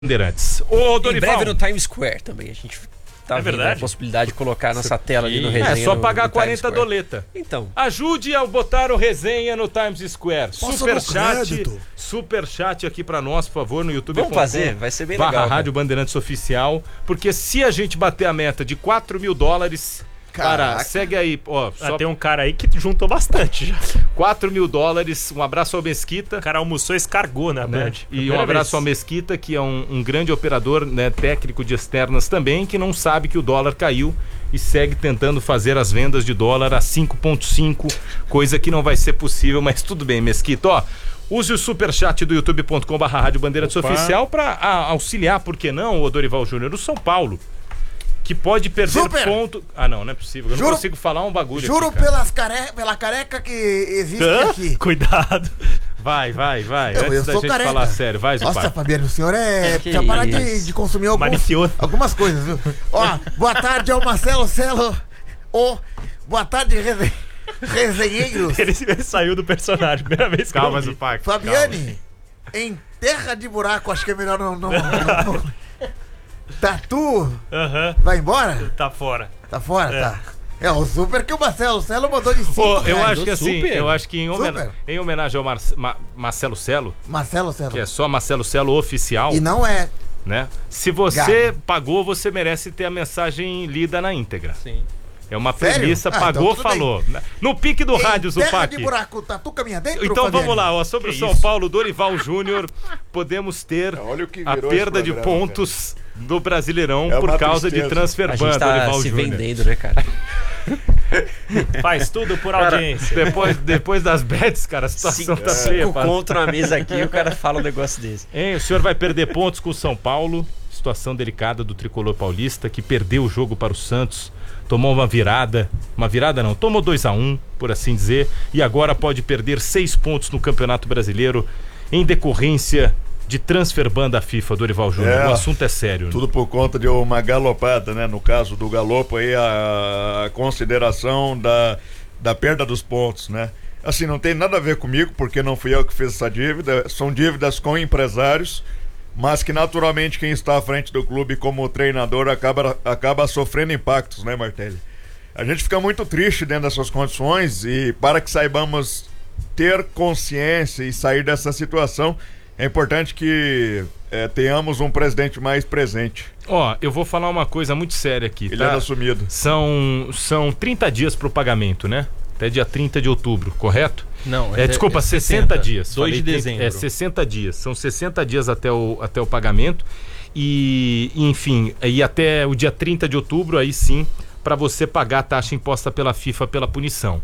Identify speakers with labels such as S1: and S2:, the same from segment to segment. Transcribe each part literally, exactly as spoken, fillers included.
S1: Bandeirantes. Ô, Dorival.
S2: Em breve no Times Square também. A gente tá
S1: é
S2: vendo
S1: verdade?
S2: a possibilidade de colocar nossa tela ali no resenha.
S1: É só
S2: no,
S1: pagar
S2: no
S1: quarenta doleta.
S2: Então.
S1: Ajude a botar o resenha no Times Square. Super chat, super chat aqui pra nós, por favor, no YouTube.
S2: Vamos fazer, vai ser bem legal.
S1: Barra Rádio Bandeirantes Oficial, porque se a gente bater a meta de quatro mil dólares... Cara, segue aí, ó.
S3: Só... Ah, tem um cara aí que juntou bastante já.
S1: quatro mil dólares, um abraço ao Mesquita.
S3: O cara almoçou e escargou na Band.
S1: E um abraço ao Mesquita, que é um, um grande operador, né, técnico de externas também, que não sabe que o dólar caiu e segue tentando fazer as vendas de dólar a cinco ponto cinco, coisa que não vai ser possível, mas tudo bem, Mesquita. Ó, use o superchat do youtube ponto com barra Rádio Bandeirantes Oficial para auxiliar, por que não, o Dorival Júnior, o São Paulo. Que pode perder Super. ponto... Ah, não, não é possível. Eu juro, não consigo falar um bagulho
S4: Juro
S1: aqui,
S4: pelas care... pela careca que existe Hã? aqui.
S3: Cuidado.
S1: Vai, vai, vai.
S4: Eu,
S1: Antes
S4: eu
S1: da
S4: sou
S1: gente
S4: careca.
S1: falar sério. Vai, Zupac.
S4: Nossa, Fabiano, o senhor é... Precisa parar de, de consumir alguns, algumas coisas, viu? Ó, boa tarde ao Marcelo Celo. Ô, boa tarde, rese... resenheiros.
S3: Ele, ele saiu do personagem, primeira vez que
S1: Calma,
S3: eu vi.
S1: Zupac.
S4: Fabiane, calma. Em terra de buraco, acho que é melhor não... não, não... Tatu,
S3: uhum.
S4: Vai embora?
S3: Tá fora.
S4: Tá fora,
S3: é.
S4: tá. É, o super que o Marcelo o Celo mandou de cinco
S1: oh, eu
S4: reais.
S1: acho que assim,
S2: super.
S1: eu acho que em, homen em homenagem ao Mar Ma Marcelo Celo,
S4: Marcelo Celo,
S1: que é só Marcelo Celo oficial.
S4: E não é.
S1: Né? Se você
S4: Gato.
S1: pagou, você merece ter a mensagem lida na íntegra.
S2: Sim.
S1: É uma
S4: Sério?
S1: premissa,
S4: ah,
S1: pagou,
S4: então
S1: falou. Bem. No pique do
S4: em
S1: rádio, Zupac.
S4: de buraco, Tatu caminha dentro,
S1: Então
S4: Fabiane?
S1: vamos lá, ó, sobre que o São isso? Paulo, Dorival Júnior, podemos ter a perda de pontos cara. do Brasileirão é por causa tristeza. de transfer ban,
S2: a gente tá
S1: Dorival
S2: se
S1: Júnior.
S2: vendendo, né, cara?
S3: Faz tudo por
S1: cara,
S3: audiência.
S1: Depois, depois das bets, cara, a situação
S2: Cinco,
S1: tá feia.
S2: Cinco contra a mesa aqui e o cara fala um negócio desse.
S1: Hein, o senhor vai perder pontos com o São Paulo. Situação delicada do tricolor paulista, que perdeu o jogo para o Santos. Tomou uma virada, uma virada não, tomou dois a um, por assim dizer, e agora pode perder seis pontos no Campeonato Brasileiro em decorrência de transfer ban da FIFA, Dorival Júnior. É, o assunto é sério.
S5: Tudo né? por conta de uma galopada, né? No caso do galopo aí, a, a consideração da, da perda dos pontos, né? Assim, não tem nada a ver comigo, porque não fui eu que fiz essa dívida, são dívidas com empresários, mas que naturalmente quem está à frente do clube como treinador acaba, acaba sofrendo impactos, né, Martelli? A gente fica muito triste dentro dessas condições e para que saibamos ter consciência e sair dessa situação, é importante que é, tenhamos um presidente mais presente.
S1: Ó, eu vou falar uma coisa muito séria aqui,
S5: Ele
S1: tá?
S5: é assumido.
S1: São, são trinta dias para o pagamento, né? Até dia trinta de outubro, correto?
S2: Não,
S1: é, é desculpa, é sessenta dias.
S2: dois de
S1: Falei,
S2: dezembro.
S1: É sessenta dias. São sessenta dias até o, até o pagamento. E, enfim, aí até o dia trinta de outubro, aí sim, para você pagar a taxa imposta pela FIFA pela punição.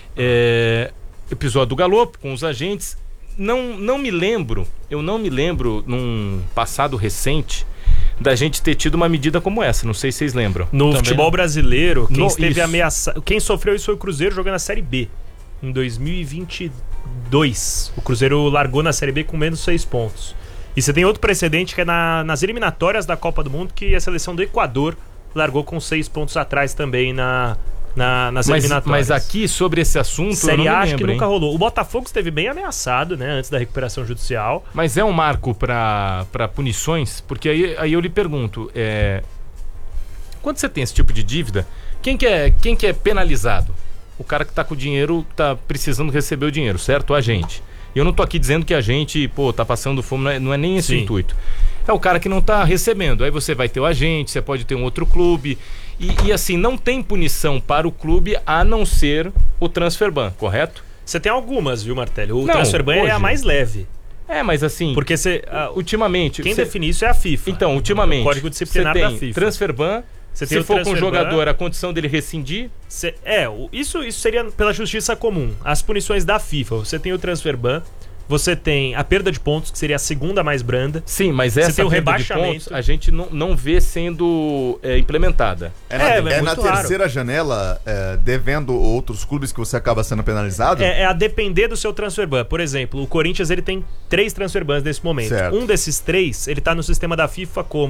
S1: É, episódio do galopo com os agentes. Não, não me lembro, eu não me lembro num passado recente da gente ter tido uma medida como essa, não sei se vocês lembram.
S3: No Também futebol não. brasileiro, quem no, esteve ameaçado, quem sofreu isso foi o Cruzeiro jogando a Série B. Em dois mil e vinte e dois, o Cruzeiro largou na Série B com menos seis pontos. E você tem outro precedente que é na, nas eliminatórias da Copa do Mundo, que a seleção do Equador largou com seis pontos atrás também na, na, nas
S1: mas,
S3: eliminatórias.
S1: Mas aqui, sobre esse assunto,
S3: Série
S1: eu não
S3: A
S1: me
S3: acho
S1: lembro,
S3: que nunca
S1: hein?
S3: rolou. O Botafogo esteve bem ameaçado, né, antes da recuperação judicial.
S1: Mas é um marco para punições? Porque aí, aí eu lhe pergunto, é... quando você tem esse tipo de dívida, quem que é, quem que é penalizado? O cara que tá com o dinheiro, tá precisando receber o dinheiro, certo? A gente. E eu não tô aqui dizendo que a gente, pô, tá passando fome, não é, não é nem esse Sim. o intuito. É o cara que não tá recebendo. Aí você vai ter o agente, você pode ter um outro clube. E, e assim, não tem punição para o clube a não ser o transfer ban, correto?
S3: Você tem algumas, viu, Martelli? O
S1: não,
S3: transfer ban
S1: hoje...
S3: é a mais leve.
S1: É, mas assim...
S3: Porque você... Uh,
S1: ultimamente...
S3: Quem
S1: cê...
S3: define isso é a FIFA.
S1: Então, ultimamente...
S3: O Código Disciplinar
S1: tem
S3: da FIFA.
S1: Transfer ban...
S3: Você
S1: Se for com o jogador, a condição dele rescindir?
S3: Cê, é, isso, isso seria pela justiça comum. As punições da FIFA. Você tem o transfer ban, você tem a perda de pontos, que seria a segunda mais branda.
S1: Sim, mas essa
S3: tem o
S1: perda
S3: rebaixamento.
S1: de pontos a gente não, não vê sendo é, implementada.
S6: É na,
S3: é,
S6: é
S3: é
S6: na terceira
S3: raro.
S6: janela, é, devendo outros clubes que você acaba sendo penalizado?
S3: É, é a depender do seu transfer ban. Por exemplo, o Corinthians ele tem três transfer bans nesse momento.
S6: Certo.
S3: Um desses três, ele tá no sistema da FIFA como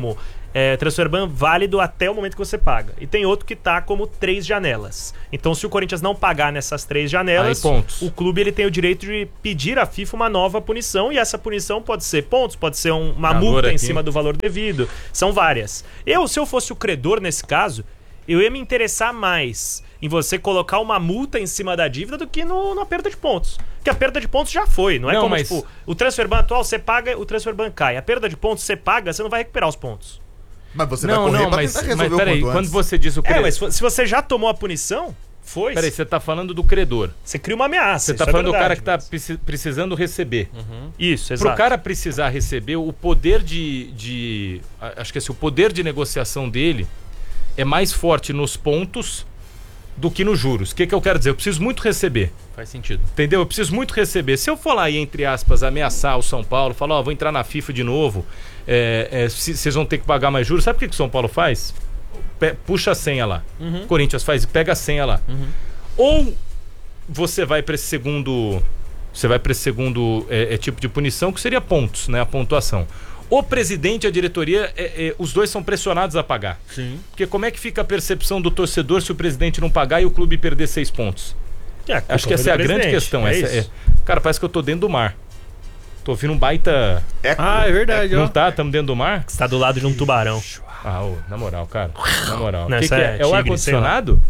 S3: é, transfer ban válido até o momento que você paga. E tem outro que tá como três janelas. Então, se o Corinthians não pagar nessas três janelas,
S1: Aí, pontos.
S3: o clube ele tem o direito de pedir à FIFA uma nova punição, e essa punição pode ser pontos, pode ser um, uma
S1: Valor
S3: multa
S1: aqui.
S3: em cima do valor devido. São várias. Eu, se eu fosse o credor nesse caso, eu ia me interessar mais em você colocar uma multa em cima da dívida do que no, na perda de pontos. Porque a perda de pontos já foi, não é
S1: Não,
S3: como,
S1: mas-
S3: tipo, o transfer ban atual, você paga, o transfer ban cai. A perda de pontos, você paga, você não vai recuperar os pontos.
S6: Mas você
S1: Não,
S6: vai correr
S1: não,
S6: pra
S1: mas,
S6: tentar
S1: mas
S6: resolver
S1: peraí,
S6: o quanto
S1: quando
S6: antes.
S1: você diz o
S3: É,
S1: credor...
S3: mas se você já tomou a punição, foi.
S1: Peraí, você tá falando do credor.
S3: Você cria uma ameaça.
S1: Você tá
S3: isso é
S1: falando do cara
S3: verdade,
S1: que tá
S3: mas-
S1: preci- precisando receber.
S3: Isso, exato.
S1: Pro cara precisar receber, o poder de, de... a- Acho que assim, o poder de negociação dele é mais forte nos pontos do que nos juros. O que, que eu quero dizer? Eu preciso muito receber.
S2: Faz sentido.
S1: Entendeu? Eu preciso muito receber. Se eu for lá e, entre aspas, ameaçar o São Paulo, falar, ó, vou entrar na FIFA de novo, é, é, se- vocês vão ter que pagar mais juros. Sabe o que, que o São Paulo faz? Pe- puxa a senha lá.
S2: Uhum.
S1: Corinthians faz e pega a senha lá. Ou você vai para esse segundo... Você vai para esse segundo é, é, tipo de punição, que seria pontos, né? A pontuação. O presidente e a diretoria, é, é, os dois são pressionados a pagar.
S2: Sim.
S1: Porque como é que fica a percepção do torcedor se o presidente não pagar e o clube perder seis pontos?
S3: É, a culpa
S1: Acho que essa
S3: foi
S1: é a
S3: do
S1: grande
S3: presidente,
S1: questão.
S3: é
S1: essa é...
S3: isso.
S1: Cara, parece que eu tô dentro do mar. Tô ouvindo um baita...
S6: Eco.
S2: Ah, é verdade,
S1: Não
S2: ó.
S1: tá? Tamo dentro do mar?
S3: Você tá do lado de um tubarão.
S1: Ah, ô, na moral, cara. Na moral.
S3: Não,
S1: O que
S3: essa
S1: que
S3: é
S1: é? É o
S3: tigre,
S1: ar-condicionado?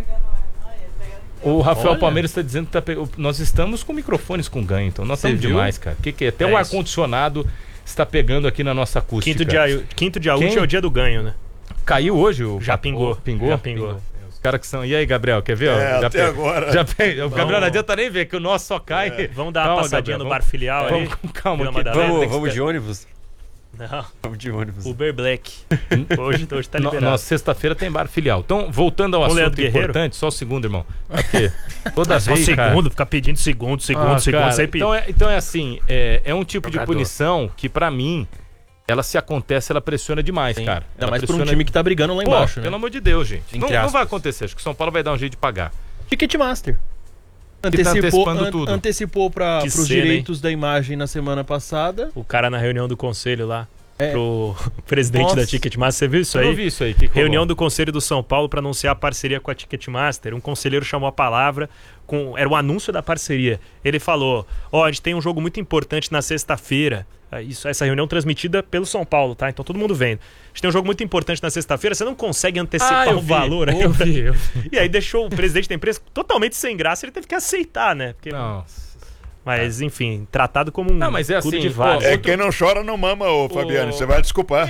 S1: O Rafael
S2: Olha.
S1: Palmeiras está dizendo que tá pe... nós estamos com microfones com ganho, então nós
S2: Você
S1: estamos
S2: viu?
S1: demais, cara. O que, que é? Até
S3: É
S1: o
S3: isso.
S1: ar-condicionado está pegando aqui na nossa acústica.
S3: Quinto dia, quinto dia
S1: Quem?
S3: útil é o dia do ganho, né?
S1: Caiu hoje o
S3: Já
S1: papo-
S3: pingou.
S1: o- Pingou?
S3: Já pingou.
S1: Os caras que são. E aí, Gabriel, quer ver? ó?
S5: É,
S1: já
S5: até agora.
S1: Já pe... O Gabriel
S3: Vamos-
S1: não adianta nem ver que o nosso só cai.
S3: Vamos dar uma
S1: Calma,
S3: passadinha
S1: Gabriel,
S3: no
S1: vamos-
S3: bar filial aí.
S1: Vamos com calma
S3: Vila
S1: aqui.
S3: Madalena.
S2: Vamos,
S1: Tem que
S2: vamos de
S1: esperar.
S2: ônibus?
S3: Não,
S2: Vamos de ônibus.
S3: Uber Black. Hoje, hoje tá
S1: No-
S3: liberado.
S1: Nossa, sexta-feira tem bar filial. Então, voltando ao
S3: Com o
S1: assunto
S3: Leandro Guerreiro?
S1: importante, só o segundo, irmão. Porque toda
S3: Só
S1: vez, cara...
S3: segundo, ficar pedindo segundo, segundo,
S1: Ah,
S3: segundo,
S1: cara,
S3: sempre.
S1: então, é, então é assim, é, é um tipo
S2: Jogador.
S1: de punição que pra mim, ela se acontece, ela pressiona demais,
S2: Sim.
S1: cara.
S2: Ainda
S1: Ela
S2: mais pra um
S1: pressiona-
S2: time que tá brigando lá
S1: Pô,
S2: embaixo, né?
S1: pelo amor de Deus, gente.
S2: Entre
S1: Não, não
S2: aspas.
S1: vai acontecer, acho que o São Paulo vai dar um jeito de pagar.
S7: Ticketmaster.
S1: tá
S7: Antecipou,
S1: antecipando
S7: an-
S1: tudo.
S7: antecipou para
S3: Que
S7: os
S3: cena, hein?
S7: direitos da imagem na semana passada.
S3: O cara na reunião do conselho lá,
S7: É.
S3: pro presidente
S7: Nossa.
S3: da Ticketmaster, você viu isso
S1: Eu
S3: aí?
S1: não vi isso aí. Que que
S3: Reunião
S1: rolou?
S3: do Conselho do São Paulo para anunciar a parceria com a Ticketmaster. Um conselheiro chamou a palavra, com, era o anúncio da parceria. Ele falou: ó, a gente tem um jogo muito importante na sexta-feira. Ah, Isso, essa reunião transmitida pelo São Paulo, tá? Então todo mundo vendo. A gente tem um jogo muito importante na sexta-feira, você não consegue antecipar
S1: Ah, eu
S3: o
S1: vi,
S3: valor aí.
S1: eu vi, eu vi.
S3: E aí deixou o presidente da empresa totalmente sem graça, ele teve que aceitar, né? Porque,
S1: Não.
S3: mas, enfim, tratado como um
S1: Não, mas é
S3: clube
S1: assim,
S3: de vários.
S5: É, quem não chora não mama, ô Fabiano. Você vai desculpar.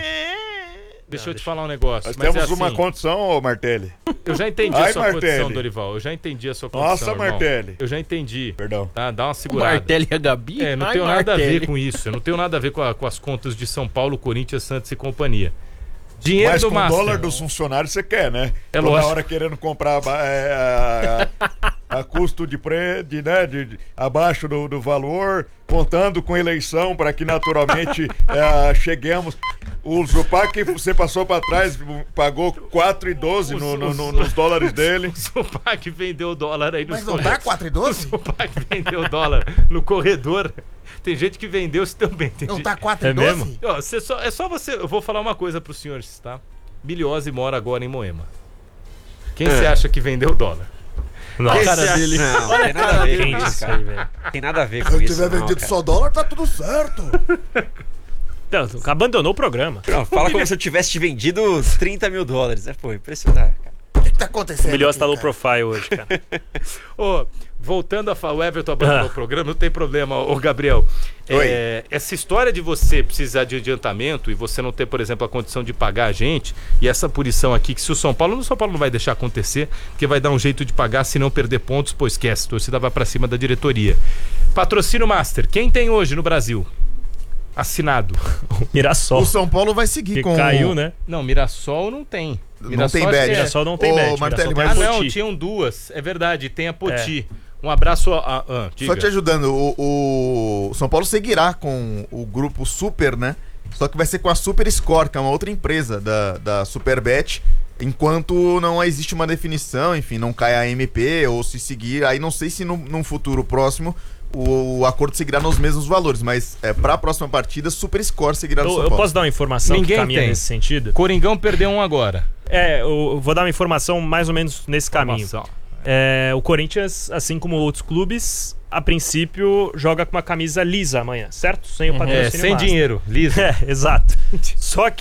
S1: Deixa eu te falar um negócio.
S5: Nós
S1: mas
S5: temos
S1: é
S5: uma
S1: assim,
S5: condição, ô Martelli.
S1: Eu já entendi
S5: Ai,
S1: a sua
S5: Martelli.
S1: condição, Dorival. Eu já entendi a sua condição.
S5: Nossa,
S1: irmão.
S5: Martelli.
S1: Eu já entendi.
S5: Perdão.
S1: Tá? Dá uma
S7: O
S1: segurada.
S7: Martelli e a Gabi?
S1: É, não
S7: Ai,
S1: tenho nada a ver
S7: Martelli.
S1: com isso. Eu não tenho nada a ver com, a- com as contas de São Paulo, Corinthians, Santos e companhia. Dinheiro
S5: Mas
S1: do
S5: com o
S1: Master.
S5: dólar dos funcionários você quer, né?
S1: É
S5: Toda
S1: lógico.
S5: hora querendo comprar ba- é, a, a- a custo de, pre, de, né, de, de- abaixo do, do valor, contando com eleição para que naturalmente é, cheguemos. O Zupac que você passou para trás pagou quatro e doze no, no, no, nos dólares dele.
S1: O Sopac vendeu o dólar aí nos
S4: Mas não dá quatro e doze?
S1: O Sopac vendeu o dólar no corredor. Tem gente que vendeu isso também. Tem
S4: Não
S1: gente...
S4: tá quatro e
S3: É
S4: doze?
S3: mesmo?
S1: Ó, você só, é só você. Eu vou falar uma coisa pros senhores, tá? Biliose mora agora em Moema. Quem você acha que vendeu o dólar?
S3: Nossa,
S2: cara
S3: cara
S2: dele. Não, tem nada a ver com
S3: quente
S2: isso,
S3: isso
S2: cara.
S3: aí, velho.
S2: Tem nada a ver
S4: Se
S2: com
S4: eu
S2: isso.
S4: tiver
S2: não,
S4: vendido
S2: cara.
S4: só dólar, tá tudo certo.
S3: Não, abandonou o programa.
S2: Não, fala como se eu tivesse te vendido trinta mil dólares. É, pô, impressionante, cara.
S4: O que, que tá acontecendo?
S3: O Bilhós
S4: aqui,
S3: tá low
S4: cara?
S3: profile hoje, cara.
S1: Ô, voltando a falar, o Everton abandonou
S3: Ah.
S1: o programa, não tem problema, ô Gabriel. É, essa história de você precisar de adiantamento e você não ter, por exemplo, a condição de pagar a gente, e essa punição aqui, que se o São Paulo, o São Paulo não vai deixar acontecer, porque vai dar um jeito de pagar, se não perder pontos, pô, esquece, a torcida vai pra cima da diretoria. Patrocínio Master, quem tem hoje no Brasil? Assinado.
S3: Mirassol.
S6: O São Paulo vai seguir
S3: Que
S6: com.
S3: caiu, né?
S1: Não, Mirassol não tem.
S6: Não
S1: Mirassol
S6: tem
S1: acho que
S6: bet.
S1: é-
S3: Mirassol não tem
S6: Ô,
S3: bet.
S6: Martelli,
S3: Mirassol tem
S1: Ah,
S6: mas-
S3: a
S1: não,
S3: Poti.
S1: tinham duas, é verdade, tem a Poti. Um abraço a... a, a diga.
S6: Só te ajudando, o, o São Paulo seguirá com o grupo Super, né? Só que vai ser com a Super Score, que é uma outra empresa da, da Superbet. Enquanto não existe uma definição, enfim, não cai a M P ou se seguir. Aí não sei se no, num futuro próximo o, o acordo seguirá nos mesmos valores, mas é, para a próxima partida, Super Score seguirá no
S3: Eu,
S6: São
S3: eu
S6: Paulo.
S3: posso dar uma informação
S1: Ninguém
S3: que caminha
S1: tem.
S3: nesse sentido?
S1: Coringão perdeu um agora.
S3: É, eu vou dar uma informação mais ou menos nesse caminho.
S1: Informação.
S3: É, o Corinthians, assim como outros clubes, a princípio joga com uma camisa lisa amanhã, certo? Sem o
S1: É,
S3: patrocínio
S1: sem
S3: master.
S1: dinheiro, liso.
S3: É, exato. Só